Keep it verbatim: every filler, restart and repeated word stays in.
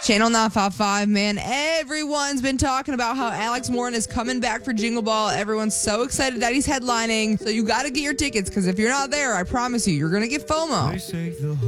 Channel nine five five, man. Everyone's been talking about how Alex Morgan is coming back for Jingle Ball. Everyone's so excited that he's headlining. So you got to get your tickets because if you're not there, I promise you, you're going to get FOMO.